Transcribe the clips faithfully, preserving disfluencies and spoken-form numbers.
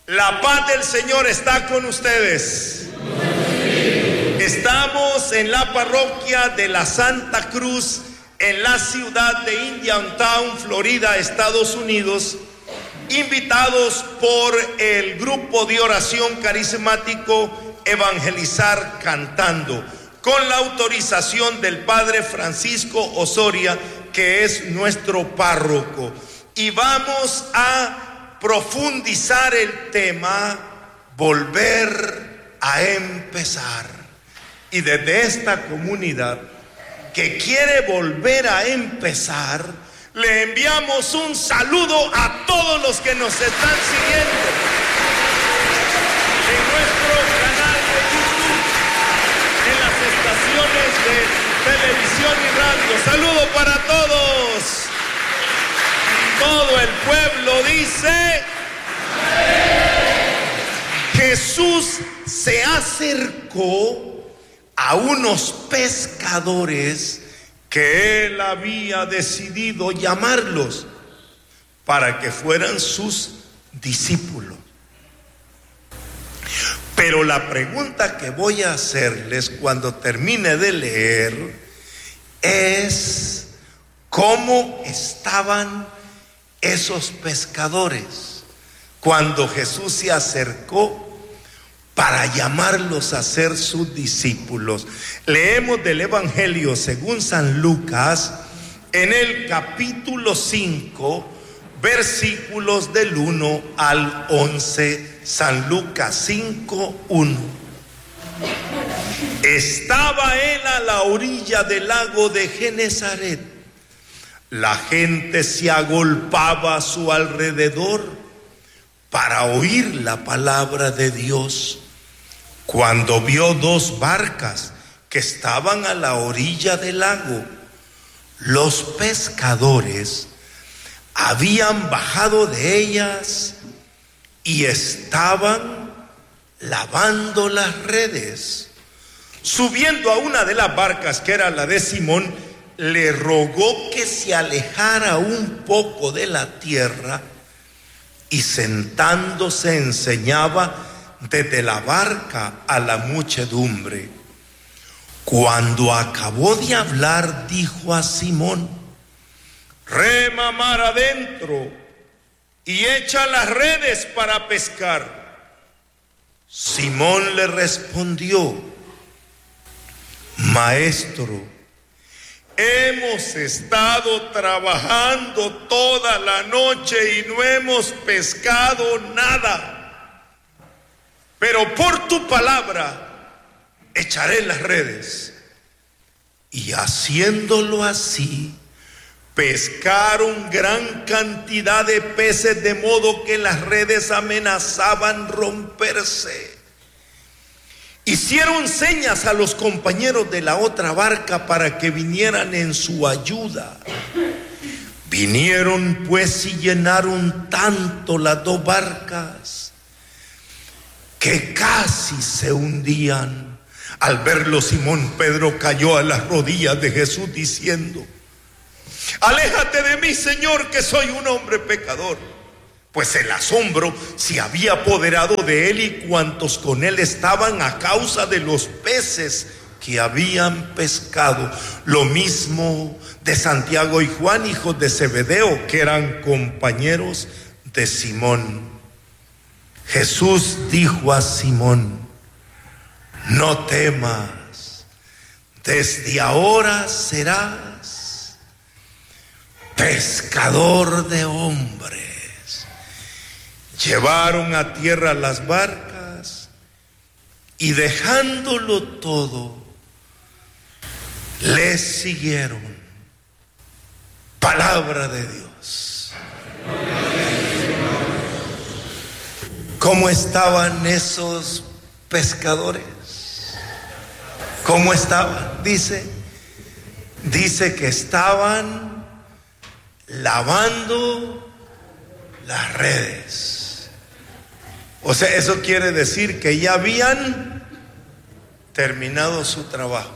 La paz del Señor está con ustedes. Estamos en la parroquia de la Santa Cruz, en la ciudad de Indiantown, Florida, Estados Unidos, invitados por el grupo de oración carismático Evangelizar Cantando, con la autorización del Padre Francisco Osoria, que es nuestro párroco. Y vamos a profundizar el tema, volver a empezar. Y desde esta comunidad que quiere volver a empezar, le enviamos un saludo a todos los que nos están siguiendo en nuestro canal de YouTube, en las estaciones de televisión y radio. Saludo para todos. Todo el pueblo dice: Jesús se acercó a unos pescadores que él había decidido llamarlos para que fueran sus discípulos. Pero la pregunta que voy a hacerles cuando termine de leer es: ¿cómo estaban esos pescadores cuando Jesús se acercó para llamarlos a ser sus discípulos? Leemos del Evangelio según San Lucas, en el capítulo cinco, versículos del uno al once. San Lucas cinco, uno. Estaba él a la orilla del lago de Genesaret. La gente se agolpaba a su alrededor para oír la palabra de Dios. Cuando vio dos barcas que estaban a la orilla del lago, los pescadores habían bajado de ellas y estaban lavando las redes. Subiendo a una de las barcas, que era la de Simón, le rogó que se alejara un poco de la tierra, y sentándose enseñaba desde la barca a la muchedumbre. Cuando acabó de hablar, dijo a Simón: rema mar adentro y echa las redes para pescar. Simón le respondió: Maestro, hemos estado trabajando toda la noche y no hemos pescado nada, pero por tu palabra echaré las redes. Y haciéndolo así, pescaron gran cantidad de peces, de modo que las redes amenazaban romperse. Hicieron señas a los compañeros de la otra barca para que vinieran en su ayuda. Vinieron pues y llenaron tanto las dos barcas que casi se hundían. Al verlo, Simón Pedro cayó a las rodillas de Jesús diciendo: aléjate de mí, Señor, que soy un hombre pecador. Pues el asombro se había apoderado de él y cuantos con él estaban, a causa de los peces que habían pescado. Lo mismo de Santiago y Juan, hijos de Zebedeo, que eran compañeros de Simón. Jesús dijo a Simón: no temas, desde ahora serás pescador de hombres. Llevaron a tierra las barcas y dejándolo todo, les siguieron. Palabra de Dios. ¿Cómo estaban esos pescadores? ¿Cómo estaban? Dice, dice que estaban lavando las redes. O sea, eso quiere decir que ya habían terminado su trabajo.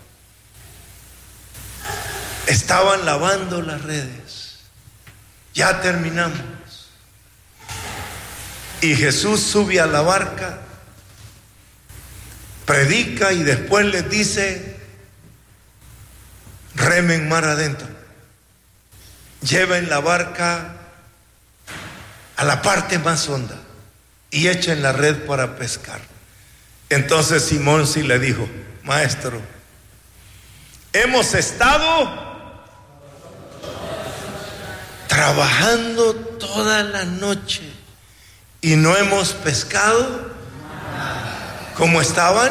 Estaban lavando las redes. Ya terminamos. Y Jesús sube a la barca, predica y después les dice: remen mar adentro, lleven la barca a la parte más honda y echen la red para pescar. Entonces Simón sí le dijo: maestro, hemos estado trabajando toda la noche y no hemos pescado. ¿Cómo estaban?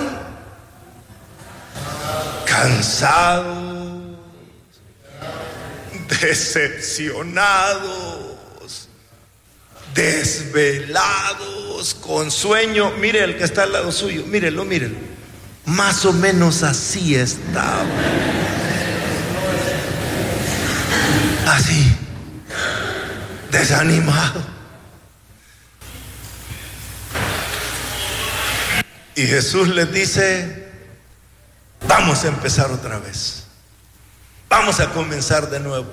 Cansados, decepcionados, desvelados, con sueño. Mire el que está al lado suyo, mírelo, mírelo. Más o menos así estaba. Así, desanimado. Y Jesús les dice: vamos a empezar otra vez. Vamos a comenzar de nuevo.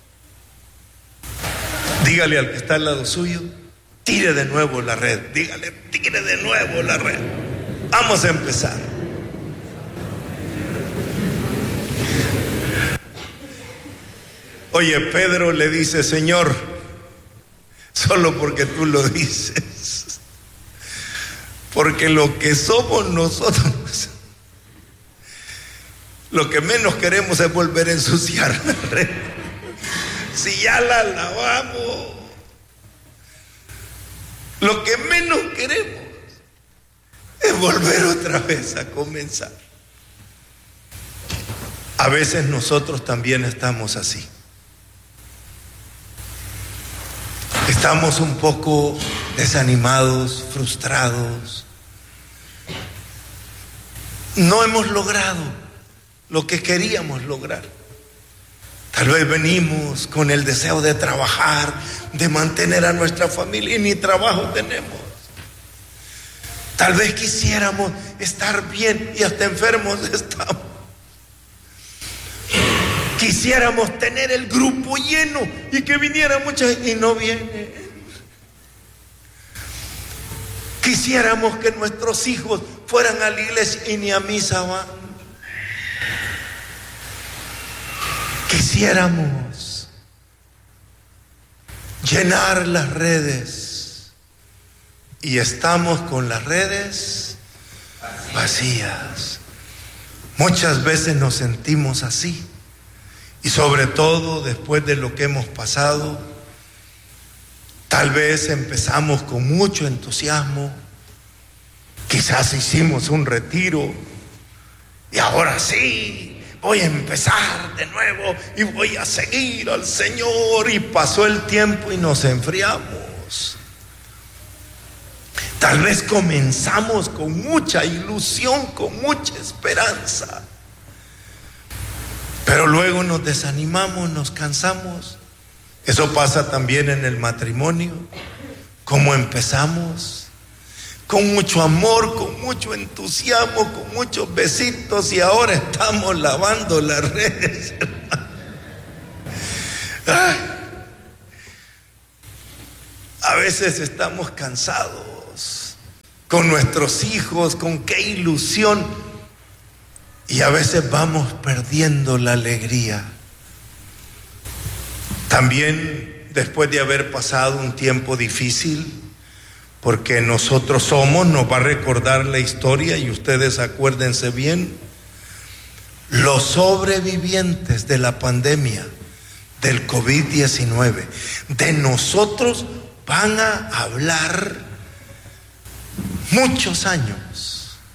Dígale al que está al lado suyo: tire de nuevo la red. Dígale: tire de nuevo la red. Vamos a empezar. Oye, Pedro le dice: Señor, solo porque tú lo dices, porque lo que somos nosotros, lo que menos queremos es volver a ensuciar la red. Si ya la lavamos, lo que menos queremos es volver otra vez a comenzar. A veces nosotros también estamos así. Estamos un poco desanimados, frustrados. No hemos logrado lo que queríamos lograr. Tal vez venimos con el deseo de trabajar, de mantener a nuestra familia, y ni trabajo tenemos. Tal vez quisiéramos estar bien y hasta enfermos estamos. Quisiéramos tener el grupo lleno y que viniera mucha gente y no viene. Quisiéramos que nuestros hijos fueran a la iglesia y ni a misa van. Quisiéramos llenar las redes y estamos con las redes vacías. Muchas veces nos sentimos así. Y sobre todo después de lo que hemos pasado, tal vez empezamos con mucho entusiasmo, quizás hicimos un retiro y ahora sí, voy a empezar de nuevo y voy a seguir al Señor, y pasó el tiempo y nos enfriamos. Tal vez comenzamos con mucha ilusión, con mucha esperanza, pero luego nos desanimamos, nos cansamos. Eso pasa también en el matrimonio. Como empezamos con mucho amor, con mucho entusiasmo, con muchos besitos, y ahora estamos lavando las redes. Ay. A veces estamos cansados con nuestros hijos, con qué ilusión. Y a veces vamos perdiendo la alegría. También después de haber pasado un tiempo difícil, porque nosotros somos, nos va a recordar la historia y ustedes acuérdense bien, los sobrevivientes de la pandemia del COVID diecinueve, de nosotros van a hablar muchos años.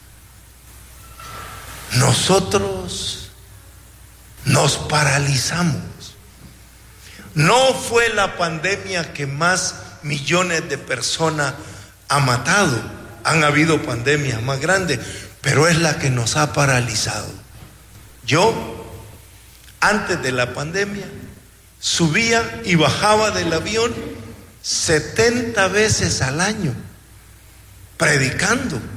Nosotros nos paralizamos. No fue la pandemia que más millones de personas ha matado. Han habido pandemias más grandes, pero es la que nos ha paralizado. Yo, antes de la pandemia, subía y bajaba del avión setenta veces al año, predicando.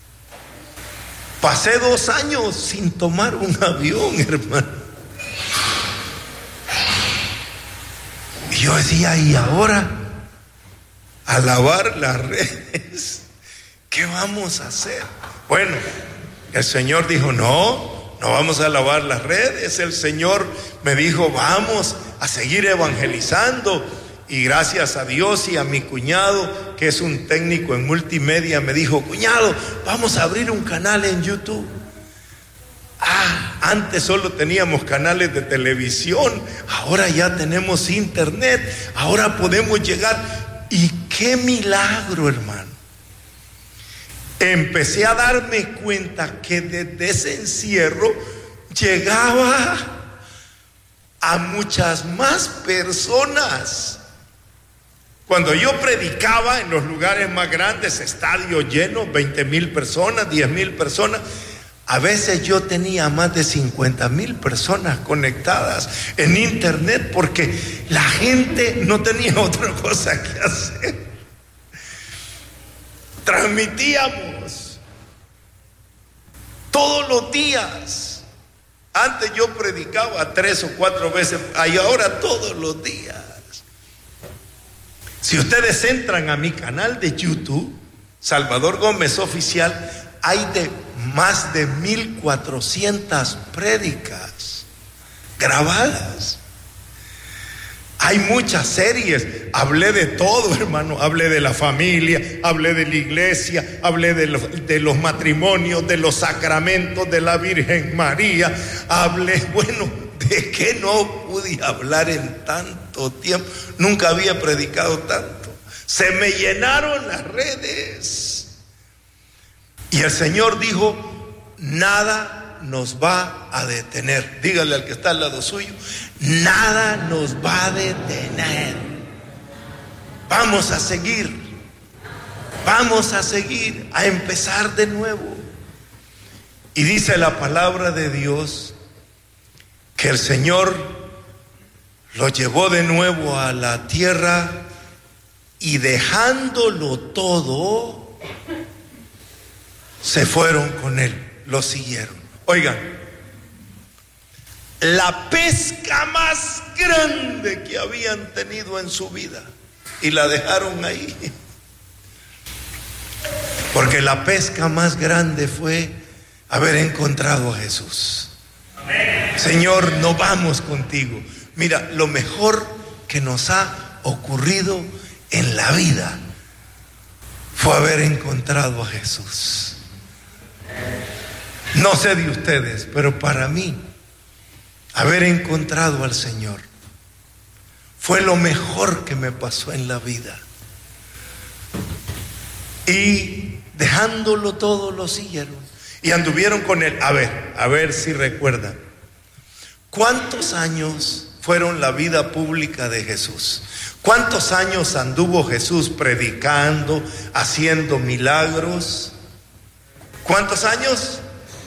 Pasé dos años sin tomar un avión, hermano. Y yo decía, ¿y ahora? a lavar las redes. ¿Qué vamos a hacer? Bueno, el Señor dijo, no, no vamos a lavar las redes. El Señor me dijo, vamos a seguir evangelizando. Y gracias a Dios y a mi cuñado, que es un técnico en multimedia, me dijo, cuñado, vamos a abrir un canal en YouTube. Ah, antes solo teníamos canales de televisión, ahora ya tenemos internet, ahora podemos llegar. Y qué milagro, hermano. Empecé a darme cuenta que desde ese encierro llegaba a muchas más personas. Cuando yo predicaba en los lugares más grandes, estadios llenos, veinte mil personas, diez mil personas, a veces yo tenía más de cincuenta mil personas conectadas en internet porque la gente no tenía otra cosa que hacer. Transmitíamos todos los días. Antes yo predicaba tres o cuatro veces, y ahora todos los días. Si ustedes entran a mi canal de YouTube, Salvador Gómez Oficial, hay de más de mil cuatrocientas prédicas grabadas. Hay muchas series. Hablé de todo, hermano. Hablé de la familia, hablé de la iglesia, hablé de los, de los matrimonios, de los sacramentos, de la Virgen María. Hablé, bueno, ¿de qué no pude hablar en tanto tiempo? Nunca había predicado tanto. Se me llenaron las redes. Y el Señor dijo, nada nos va a detener. Dígale al que está al lado suyo, nada nos va a detener. Vamos a seguir. Vamos a seguir, a empezar de nuevo. Y dice la palabra de Dios que el Señor lo llevó de nuevo a la tierra y dejándolo todo, se fueron con él, lo siguieron. Oigan, la pesca más grande que habían tenido en su vida y la dejaron ahí. Porque la pesca más grande fue haber encontrado a Jesús. Señor, no vamos contigo. Mira, lo mejor que nos ha ocurrido en la vida fue haber encontrado a Jesús. No sé de ustedes, pero para mí, haber encontrado al Señor fue lo mejor que me pasó en la vida. Y dejándolo todo, lo siguieron y anduvieron con él. A ver, a ver si recuerdan. ¿Cuántos años fueron la vida pública de Jesús? ¿Cuántos años anduvo Jesús predicando, haciendo milagros? ¿Cuántos años?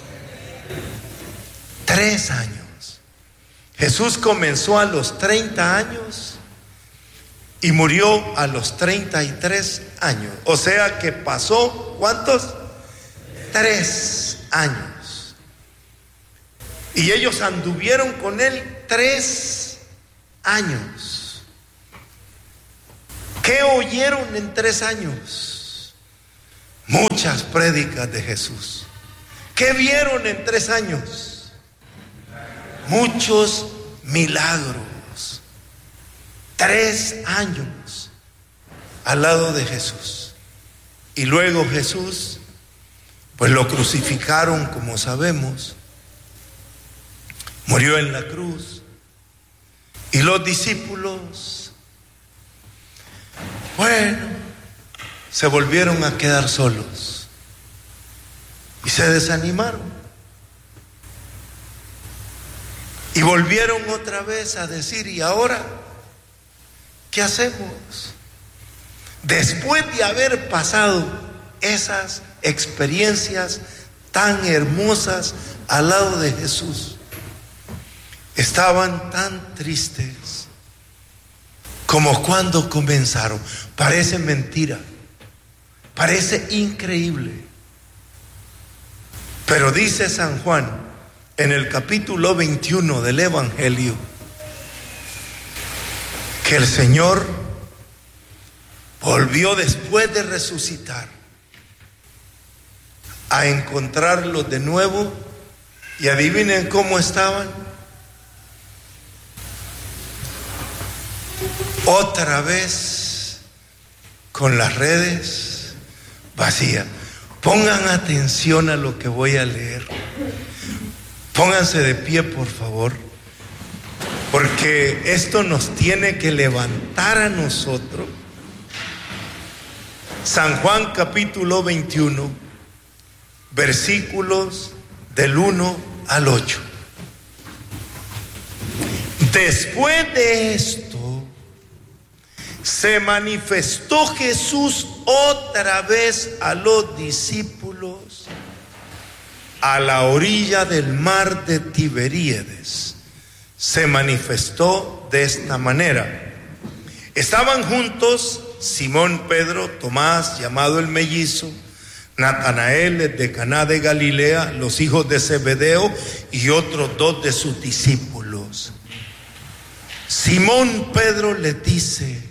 Tres años. Jesús comenzó a los treinta años y murió a los treinta y tres años. O sea que pasó, ¿cuántos? Tres años. Y ellos anduvieron con él tres años. ¿Qué oyeron en tres años? Muchas prédicas de Jesús. ¿Qué vieron en tres años? Muchos milagros. Tres años al lado de Jesús. Y luego Jesús, pues lo crucificaron, como sabemos. Murió en la cruz. Y los discípulos, bueno, se volvieron a quedar solos. Y se desanimaron. Y volvieron otra vez a decir, ¿y ahora qué hacemos? Después de haber pasado esas experiencias tan hermosas al lado de Jesús, estaban tan tristes como cuando comenzaron. Parece mentira, parece increíble, pero dice San Juan en el capítulo veintiuno del Evangelio que el Señor volvió después de resucitar a encontrarlos de nuevo, y adivinen cómo estaban. Otra vez con las redes vacías. Pongan atención a lo que voy a leer. Pónganse de pie, por favor, porque esto nos tiene que levantar a nosotros. San Juan capítulo veintiuno, versículos del uno al ocho. Después de esto, se manifestó Jesús otra vez a los discípulos a la orilla del mar de Tiberíades. Se manifestó de esta manera. Estaban juntos Simón Pedro, Tomás, llamado el mellizo, Natanael de Caná de Galilea, los hijos de Zebedeo y otros dos de sus discípulos. Simón Pedro les dice: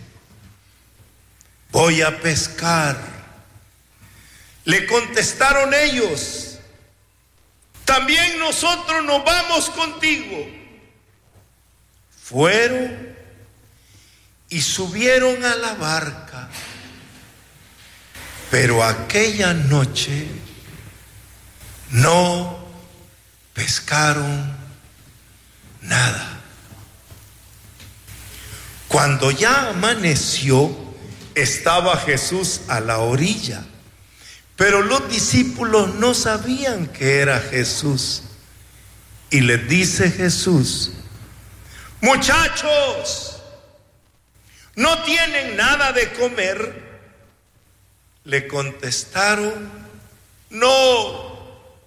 voy a pescar. Le contestaron ellos: también nosotros nos vamos contigo. Fueron y subieron a la barca, pero aquella noche no pescaron nada. Cuando ya amaneció, estaba Jesús a la orilla, pero los discípulos no sabían que era Jesús. Y les dice Jesús: muchachos, ¿no tienen nada de comer? Le contestaron: no.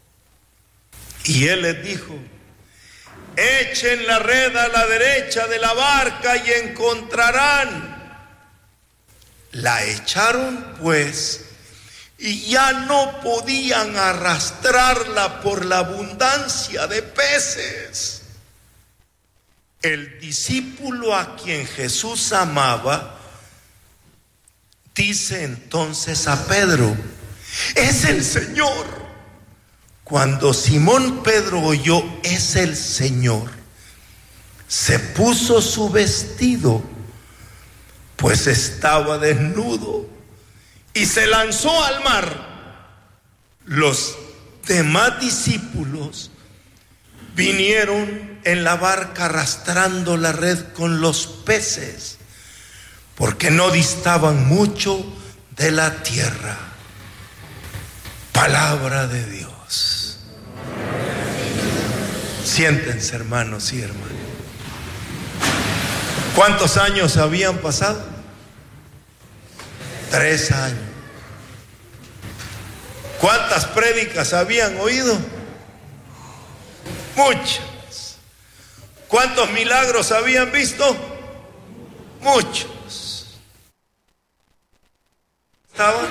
Y él les dijo: echen la red a la derecha de la barca y encontrarán. La echaron pues, y ya no podían arrastrarla por la abundancia de peces. El discípulo a quien Jesús amaba dice entonces a Pedro: es el Señor. Cuando Simón Pedro oyó es el Señor, se puso su vestido, pues estaba desnudo, y se lanzó al mar. Los demás discípulos vinieron en la barca arrastrando la red con los peces, porque no distaban mucho de la tierra. Palabra de Dios. Siéntense, hermanos y hermanas. ¿Cuántos años habían pasado? Tres años. ¿Cuántas prédicas habían oído? Muchas. ¿Cuántos milagros habían visto? Muchos. ¿Estaban?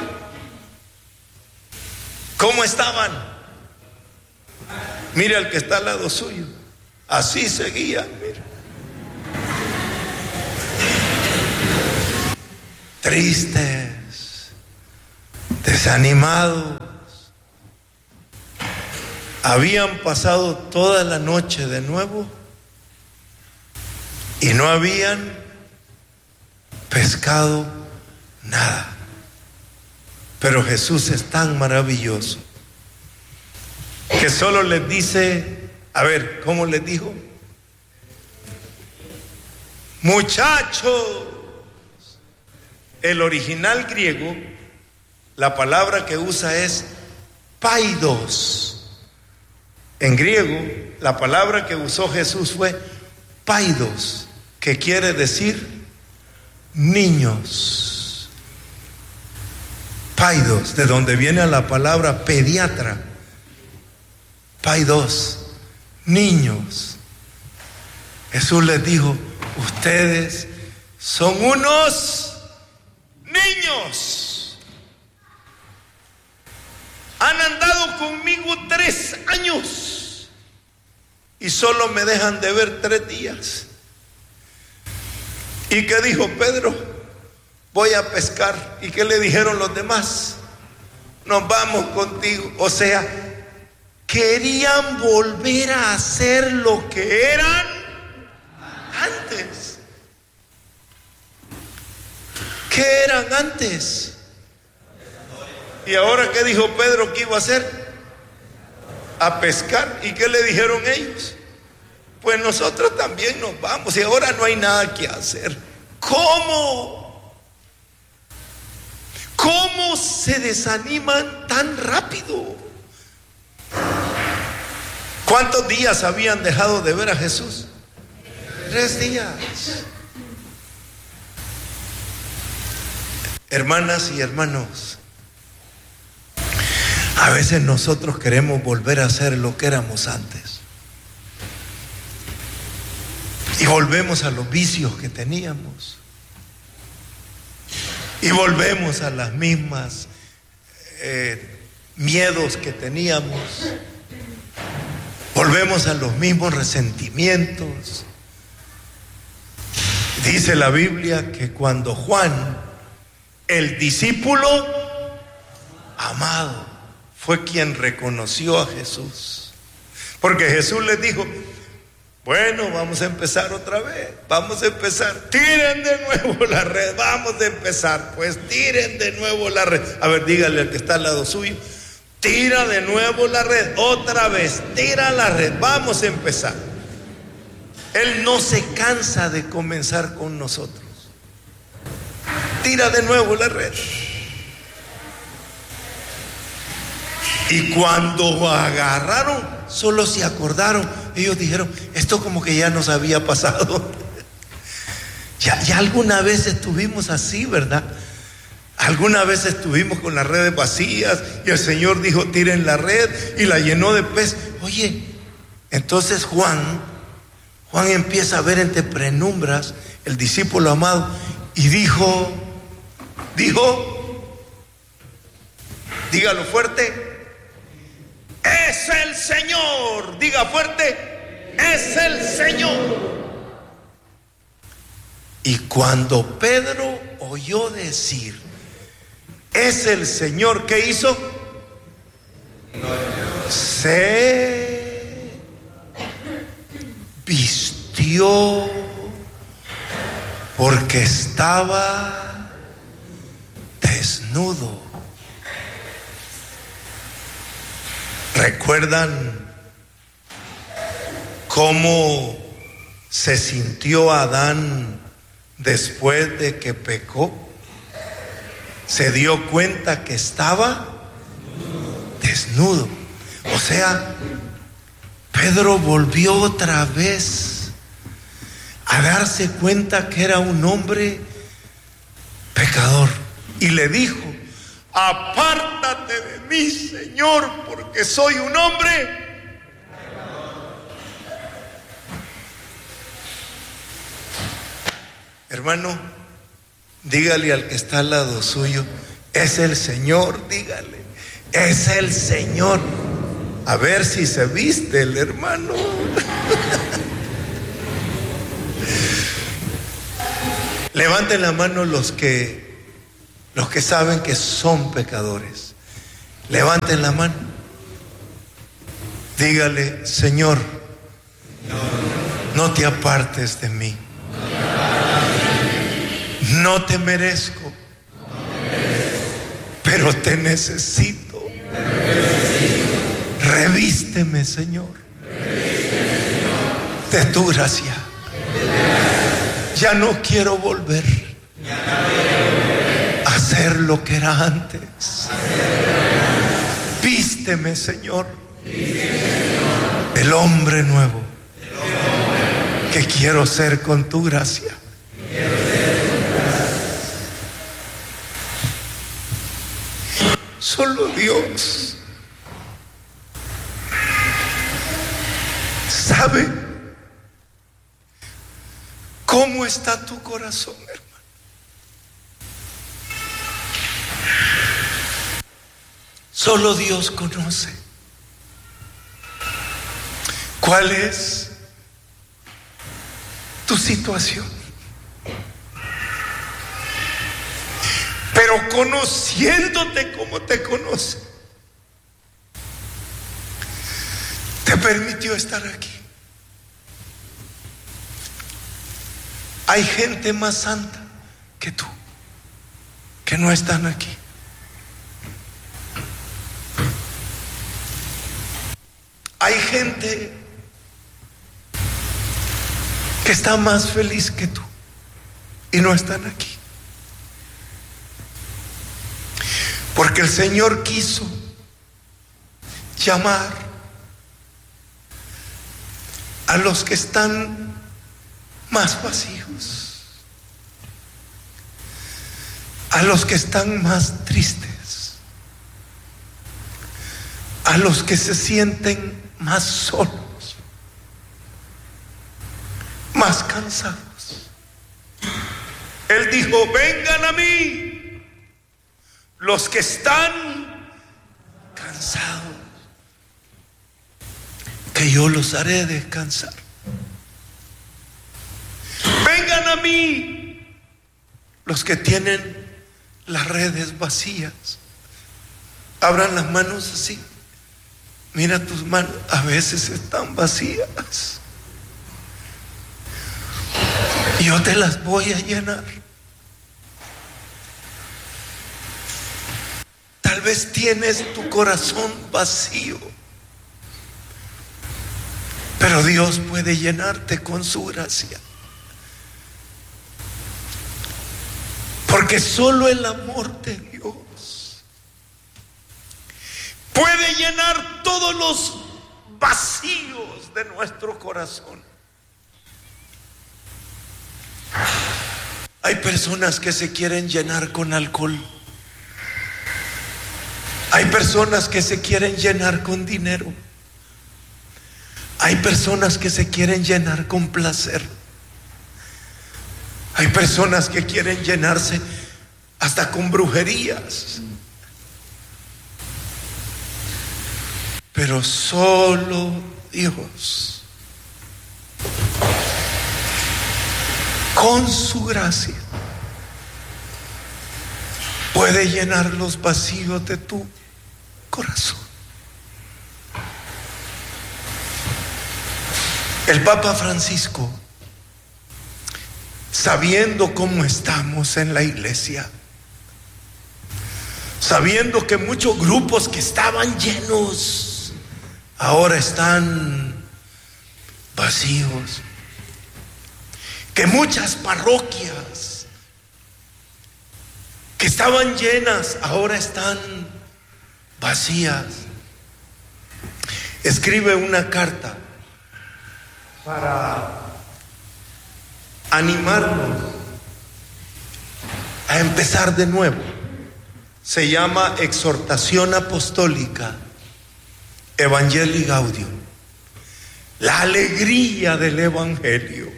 ¿Cómo estaban? Mira al que está al lado suyo. Así seguía, mira. Tristes, desanimados. Habían pasado toda la noche de nuevo y no habían pescado nada. Pero Jesús es tan maravilloso que solo les dice, a ver, ¿cómo les dijo? Muchachos. El original griego, la palabra que usa es paidos. En griego, la palabra que usó Jesús fue paidos, que quiere decir niños. Paidos, de donde viene la palabra pediatra. Paidos, niños. Jesús les dijo: ustedes son unos niños. Han andado conmigo tres años y solo me dejan de ver tres días. ¿Y qué dijo Pedro? voy a pescar. ¿Y qué le dijeron los demás? Nos vamos contigo. O sea, querían volver a hacer lo que eran antes. ¿Qué eran antes? ¿Y ahora qué dijo Pedro que iba a hacer? A pescar. ¿Y qué le dijeron ellos? Pues nosotros también nos vamos y ahora no hay nada que hacer. ¿Cómo? ¿Cómo se desaniman tan rápido? ¿Cuántos días habían dejado de ver a Jesús? Tres días. Hermanas y hermanos, a veces nosotros queremos volver a hacer lo que éramos antes. Y volvemos a los vicios que teníamos. Y volvemos a las mismas eh, miedos que teníamos. Volvemos a los mismos resentimientos. Dice la Biblia que cuando Juan, el discípulo amado, fue quien reconoció a Jesús. Porque Jesús les dijo: bueno, vamos a empezar otra vez, vamos a empezar, tiren de nuevo la red, vamos a empezar, pues tiren de nuevo la red. A ver, dígale al que está al lado suyo: tira de nuevo la red, otra vez, tira la red, vamos a empezar. Él no se cansa de comenzar con nosotros. Tira de nuevo la red. Y cuando agarraron, solo se acordaron. Ellos dijeron: esto como que ya nos había pasado. Ya, ya alguna vez estuvimos así, ¿verdad? Alguna vez estuvimos con las redes vacías y el Señor dijo: tiren la red, y la llenó de pez. Oye, entonces Juan, Juan empieza a ver entre penumbras el discípulo amado y dijo, dijo, dígalo fuerte: es el Señor. Diga fuerte: es el Señor. Y cuando Pedro oyó decir: es el Señor, ¿qué hizo? Se vistió, porque estaba desnudo. ¿Recuerdan cómo se sintió Adán después de que pecó? Se dio cuenta que estaba desnudo. O sea, Pedro volvió otra vez a darse cuenta que era un hombre pecador. Y le dijo: apártate de mí, Señor, porque soy un hombre. Hermano, dígale al que está al lado suyo: es el Señor. Dígale: es el Señor. A ver si se viste el hermano. Levanten la mano los que Los que saben que son pecadores. Levanten la mano. Dígale: Señor, no te apartes de mí. No te merezco, pero te necesito. Revísteme, Señor, de tu gracia. Ya no quiero volver a hacer lo que era antes. Vísteme, Señor, el hombre nuevo que quiero ser con tu gracia. Solo Dios sabe cómo está tu corazón, hermano. Solo Dios conoce cuál es tu situación. pero conociéndote como te conoce, te permitió estar aquí. Hay gente más santa que tú, que no están aquí. Hay gente que está más feliz que tú y no están aquí. Porque el Señor quiso llamar a los que están más vacíos, a los que están más tristes, a los que se sienten más solos, más cansados. Él dijo: vengan a mí los que están cansados, que yo los haré descansar. Vengan a mí los que tienen las redes vacías. Abran las manos así. Mira tus manos, a veces están vacías. Yo te las voy a llenar. Tal vez tienes tu corazón vacío, pero Dios puede llenarte con su gracia. Porque solo el amor de Dios puede llenar todos los vacíos de nuestro corazón. Hay personas que se quieren llenar con alcohol. Hay personas que se quieren llenar con dinero. Hay personas que se quieren llenar con placer. Hay personas que quieren llenarse hasta con brujerías. Pero solo Dios, con su gracia, puede llenar los vacíos de tu corazón. El Papa Francisco, sabiendo cómo estamos en la iglesia, sabiendo que muchos grupos que estaban llenos ahora están vacíos, que muchas parroquias que estaban llenas ahora están vacías, escribe una carta para animarnos a empezar de nuevo. Se llama Exhortación Apostólica Evangelii Gaudium, la alegría del Evangelio,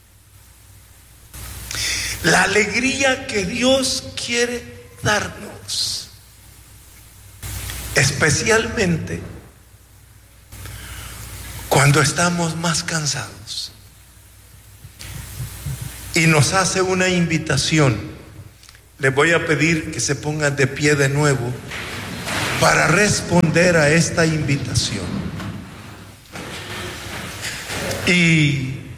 la alegría que Dios quiere darnos, especialmente cuando estamos más cansados. Y nos hace una invitación. Les voy a pedir que se pongan de pie de nuevo para responder a esta invitación. Y